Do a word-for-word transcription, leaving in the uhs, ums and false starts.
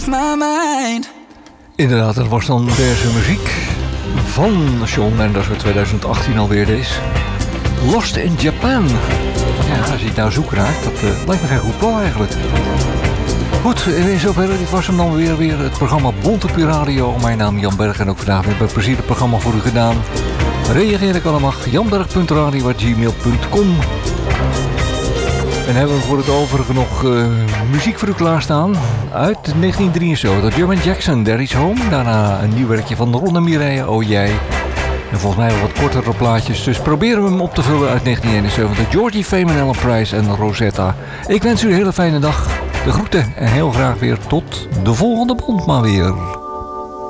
lost my mind. Inderdaad, dat was dan deze muziek van Shawn Mendes uit tweeduizend achttien alweer deze. Lost in Japan. Ja, als je het nou zoek raakt, dat uh, lijkt me geen goed plan eigenlijk. Goed, in zoverre, dit was hem dan weer, weer het programma Bontepuur Radio. Mijn naam is Jan Berg en ook vandaag weer met plezier het programma voor u gedaan. Reageer ik allemaal janberg punt radio at gmail punt com. En hebben we voor het overige nog uh, muziek voor u klaarstaan uit negentien drieënzeventig. German Jackson, There Is Home. Daarna een nieuw werkje van Ron en Mireille, Oh Jij. En volgens mij wel wat kortere plaatjes, dus proberen we hem op te vullen uit negentien eenenzeventig. Georgie Fame en Ellen Price en Rosetta. Ik wens u een hele fijne dag. De groeten en heel graag weer tot de volgende bond maar weer.